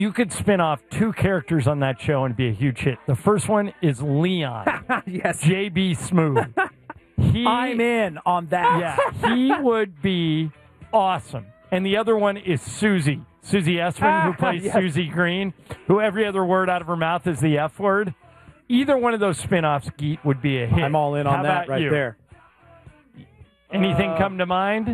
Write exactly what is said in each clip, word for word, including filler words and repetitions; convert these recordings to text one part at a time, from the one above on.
You could spin off two characters on that show and be a huge hit. The first one is Leon. Yes. J B. Smoove. He, I'm in on that. Yeah, he would be awesome. And the other one is Susie. Susie Essman, who plays Yes. Susie Green, who every other word out of her mouth is the F word. Either one of those spin-offs, Geet, would be a hit. I'm all in on How that about right you? there. Anything Uh, come to mind?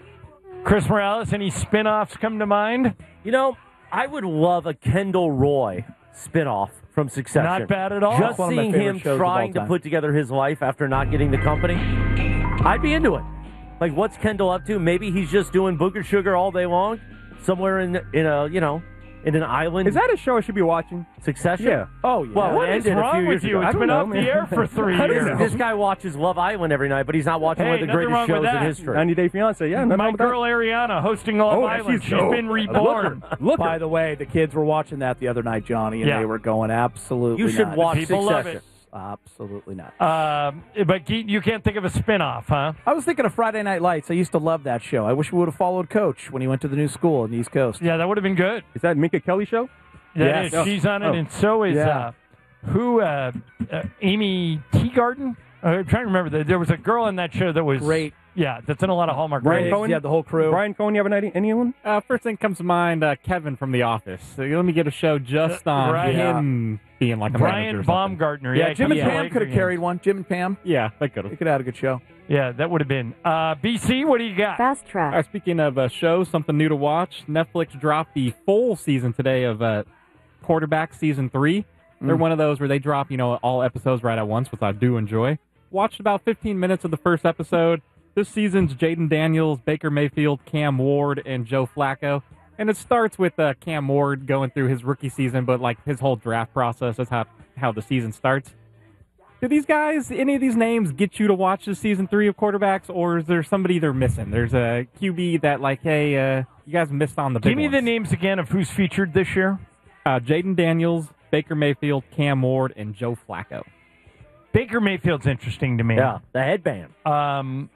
Chris Morales, any spin-offs come to mind? You know, I would love a Kendall Roy spinoff from Succession. Not bad at all. Just That's one of my seeing favorite him shows of trying all to time. put together his life after not getting the company, I'd be into it. Like, what's Kendall up to? Maybe he's just doing booger sugar all day long, somewhere in in a you know in an island. Is that a show I should be watching? Succession? Yeah. Oh, yeah. Well, What it is ended a wrong few with years you? ago. It's I been don't off know, the man. air for three I don't years. know. This guy watches Love Island every night, but he's not watching Hey, one of the nothing greatest wrong with shows in that. history. ninety Day Fiance, yeah. nothing My wrong with that. girl Ariana hosting Love Oh, Island. she's She's so- been reborn. Look, By the way, the kids were watching that the other night, Johnny, and Yeah. they were going, absolutely You should not. watch People love Succession. it. Absolutely not. Um, but Geet, you can't think of a spin-off, huh? I was thinking of Friday Night Lights. I used to love that show. I wish we would have followed Coach when he went to the new school in the East Coast. Yeah, that would have been good. Is that Minka Kelly show? That Yes. is. She's on it, Oh. and so is Yeah. uh, who? Uh, uh, Amy Teagarden. Uh, I'm trying to remember. There was a girl in that show that was Great. Yeah, that's in a lot of Hallmark. Brian movies. Cohen? Yeah, the whole crew. Brian Cohen, you have any, anyone? Uh, first thing comes to mind, uh, Kevin from The Office. So let me get a show just on Right. him being like a Brian manager or something. Baumgartner. Yeah, Yeah, Jim and yeah. Pam could have carried one. Jim and Pam. Yeah, they could They have. could have had a good show. Yeah, that would have been. Uh, B C, what do you got? Fast track. All right, speaking of uh, shows, something new to watch. Netflix dropped the full season today of uh, Quarterback Season three. They're one of those where they drop, you know, all episodes right at once, which I do enjoy. Watched about fifteen minutes of the first episode. This season's Jaden Daniels, Baker Mayfield, Cam Ward, and Joe Flacco. And it starts with uh, Cam Ward going through his rookie season, but like his whole draft process. That's how, how the season starts. Do these guys, any of these names, get you to watch the season three of quarterbacks, or is there somebody they're missing? There's a Q B that, like, hey, uh, you guys missed on the big Give me ones. the names again of who's featured this year. Uh, Jaden Daniels, Baker Mayfield, Cam Ward, and Joe Flacco. Baker Mayfield's interesting to me. Yeah, the headband. Um,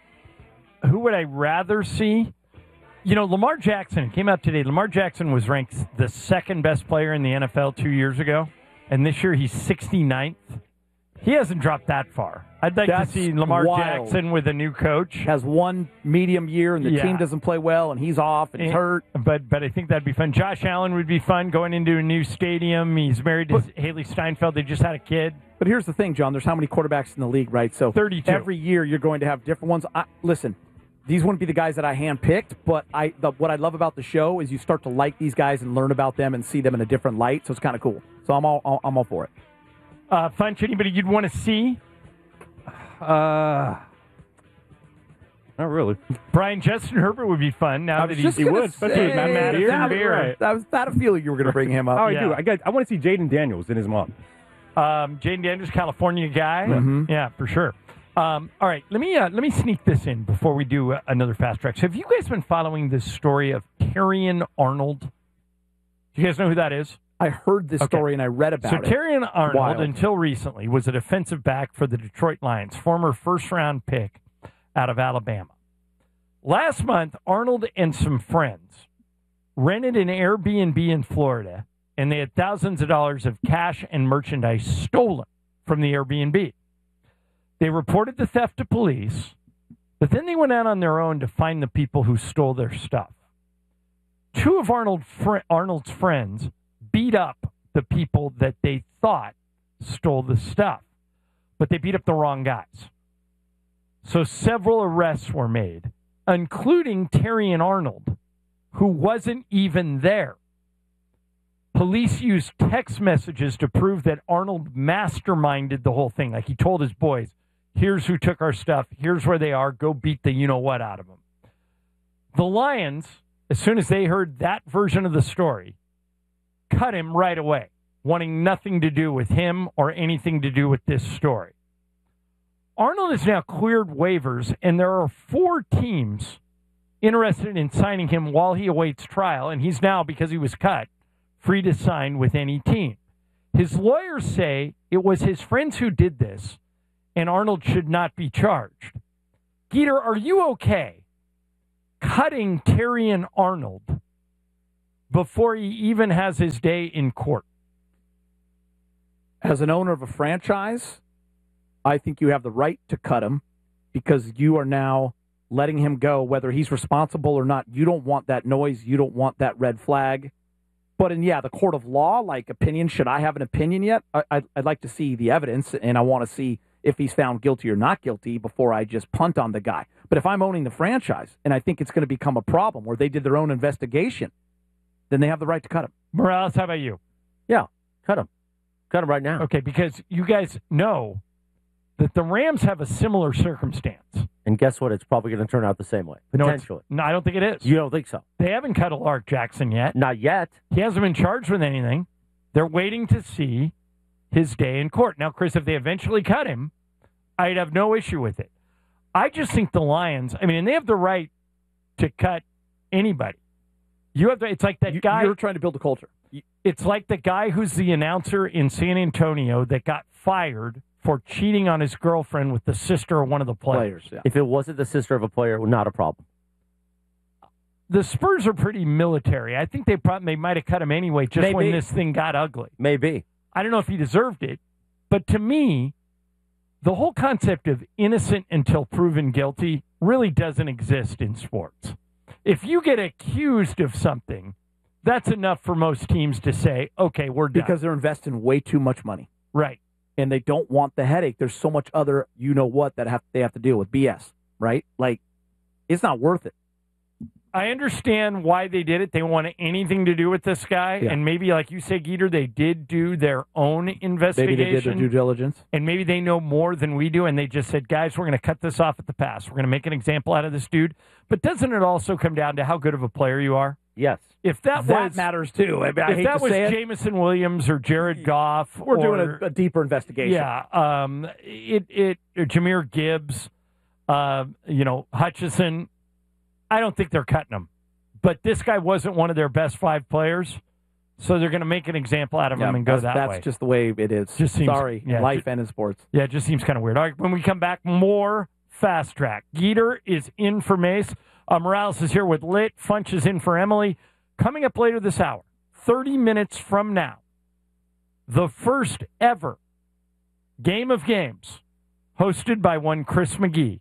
who would I rather see? You know, Lamar Jackson came out today. Lamar Jackson was ranked the second best player in the N F L two years ago, and this year he's sixty-ninth. He hasn't dropped that far. I'd like That's to see Lamar wild. Jackson with a new coach. Has one medium year, and the Yeah. team doesn't play well, and he's off, and he's Eh, hurt. But but I think that'd be fun. Josh Allen would be fun going into a new stadium. He's married to Haley Steinfeld. They just had a kid. But here's the thing, John. There's how many quarterbacks in the league, right? So thirty-two. Every year you're going to have different ones. I, listen, these wouldn't be the guys that I handpicked, but I the, what I love about the show is you start to like these guys and learn about them and see them in a different light. So it's kind of cool. So I'm all I'm all for it. Uh, Funch, anybody you'd want to see? Uh, not really. Brian Justin Herbert would be fun now I that was he's just he gonna would, say, especially with Madison that, Beer. that was that a feeling you were going to bring him up. Oh, I Yeah. do. I got. I want to see Jaden Daniels and his mom. Um, Jaden Daniels, California guy. Mhm. Yeah, for sure. Um, all right, let me uh, let me sneak this in before we do uh, another fast track. So have you guys been following this story of Terrion Arnold? Do you guys know who that is? I heard this Okay. story and I read about So it. Terrion Arnold, Wild. until recently, was a defensive back for the Detroit Lions, former first-round pick out of Alabama. Last month, Arnold and some friends rented an Airbnb in Florida, and they had thousands of dollars of cash and merchandise stolen from the Airbnb. They reported the theft to police, but then they went out on their own to find the people who stole their stuff. Two of Arnold fr- Arnold's friends beat up the people that they thought stole the stuff, but they beat up the wrong guys. So several arrests were made, including Terrion Arnold, who wasn't even there. Police used text messages to prove that Arnold masterminded the whole thing. Like he told his boys, here's who took our stuff, here's where they are, go beat the you-know-what out of them. The Lions, as soon as they heard that version of the story, cut him right away, wanting nothing to do with him or anything to do with this story. Arnold has now cleared waivers, and there are four teams interested in signing him while he awaits trial, and he's now, because he was cut, free to sign with any team. His lawyers say it was his friends who did this, and Arnold should not be charged. Geeter, are you okay cutting Terrion Arnold before he even has his day in court? As an owner of a franchise, I think you have the right to cut him because you are now letting him go, whether he's responsible or not. You don't want that noise. You don't want that red flag. But in, yeah, the court of law, like opinion, should I have an opinion yet? I, I'd, I'd like to see the evidence, and I want to see if he's found guilty or not guilty before I just punt on the guy. But if I'm owning the franchise and I think it's going to become a problem where they did their own investigation, then they have the right to cut him. Morales, how about you? Yeah, cut him. Cut him right now. Okay, because you guys know that the Rams have a similar circumstance. And guess what? It's probably going to turn out the same way. Potentially. No, no, I don't think it is. You don't think so? They haven't cut Lark Jackson yet. Not yet. He hasn't been charged with anything. They're waiting to see his day in court. Now, Chris, if they eventually cut him, I'd have no issue with it. I just think the Lions, I mean, and they have the right to cut anybody. You have to, it's like that guy. You're trying to build a culture. It's like the guy who's the announcer in San Antonio that got fired for cheating on his girlfriend with the sister of one of the players. players yeah. If it wasn't the sister of a player, not a problem. The Spurs are pretty military. I think they probably they might have cut him anyway just Maybe. when this thing got ugly. Maybe. I don't know if he deserved it, but to me, the whole concept of innocent until proven guilty really doesn't exist in sports. If you get accused of something, that's enough for most teams to say, okay, we're done. Because they're investing way too much money. Right. And they don't want the headache. There's so much other you-know-what that have they have to deal with, B S, right? Like, it's not worth it. I understand why they did it. They wanted anything to do with this guy. Yeah. And maybe, like you say, Geeter, they did do their own investigation. Maybe they did their due diligence. And maybe they know more than we do. And they just said, guys, we're going to cut this off at the pass. We're going to make an example out of this dude. But doesn't it also come down to how good of a player you are? Yes. If that, that was, matters, too. I mean, I if hate that to was say it. Jameson Williams or Jared Goff. We're or, doing a, a deeper investigation. Yeah. Um, it, it, Jahmyr Gibbs, uh, you know, Hutchison, I don't think they're cutting them. But this guy wasn't one of their best five players, so they're going to make an example out of yeah, him and go that's, that that's way. That's just the way it is. Just seems, Sorry, yeah, life just, and in sports. Yeah, it just seems kind of weird. All right, when we come back, more Fast Track. Geeter is in for Mace. Uh, Morales is here with Lit. Funch is in for Emily. Coming up later this hour, thirty minutes from now, the first ever Game of Games hosted by one Chris McGee.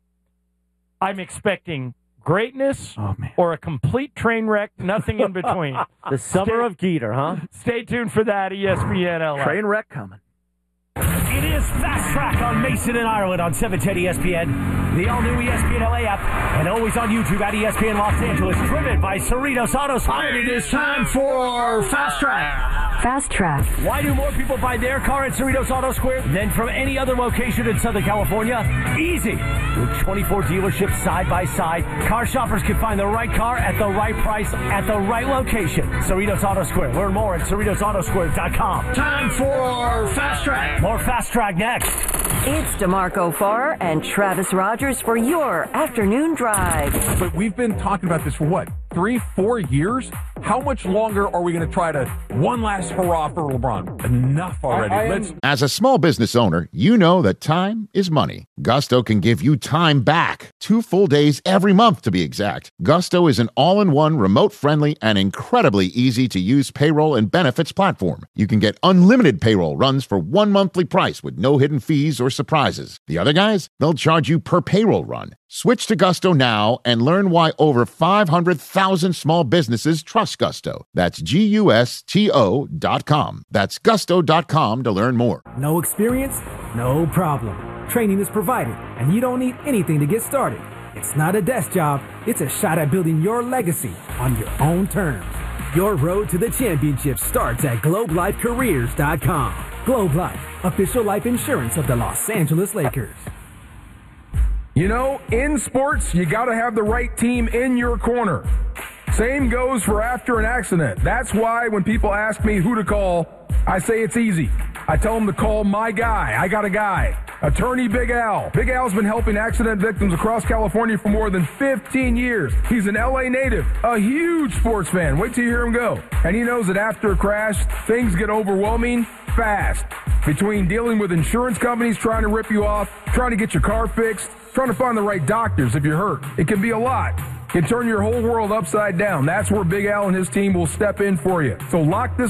I'm expecting greatness oh, man. or a complete train wreck, nothing in between. The summer of Geeter, huh? Stay tuned for that, E S P N L A. Train wreck coming. It is Fast Track on Mason and Ireland on seven ten E S P N, the all-new E S P N L A app, and always on YouTube at E S P N Los Angeles, driven by Cerritos Auto Sport. It is time for Fast Track. Fast Track. Why do more people buy their car at Cerritos Auto Square than from any other location in Southern California? Easy. With twenty-four dealerships side by side, car shoppers can find the right car at the right price at the right location. Cerritos Auto Square. Learn more at Cerritos Auto Square dot com. Time for Fast Track. More Fast Track next. It's DeMarco Farr and Travis Rogers for your afternoon drive. But we've been talking about this for what? Three, four years? How much longer are we going to try to one last hurrah for LeBron? Enough already. I, I Let's. As a small business owner, you know that time is money. Gusto can give you time back. Two full days every month, to be exact. Gusto is an all-in-one, remote-friendly, and incredibly easy-to-use payroll and benefits platform. You can get unlimited payroll runs for one monthly price with no hidden fees or surprises. The other guys, they'll charge you per payroll run. Switch to Gusto now and learn why over five hundred thousand small businesses trust Gusto. That's G U S T O dot com. That's gusto dot com to learn more. No experience? No problem. Training is provided, and you don't need anything to get started. It's not a desk job. It's a shot at building your legacy on your own terms. Your road to the championship starts at globe life careers dot com. Globe Life, official life insurance of the Los Angeles Lakers. You know, in sports, you got to have the right team in your corner. Same goes for after an accident. That's why when people ask me who to call, I say it's easy. I tell them to call my guy. I got a guy. Attorney Big Al. Big Al's been helping accident victims across California for more than fifteen years. He's an L A native, a huge sports fan. Wait till you hear him go. And he knows that after a crash, things get overwhelming fast. Between dealing with insurance companies trying to rip you off, trying to get your car fixed, trying to find the right doctors if you're hurt, it can be a lot. can turn your whole world upside down. That's where Big Al and his team will step in for you. So lock this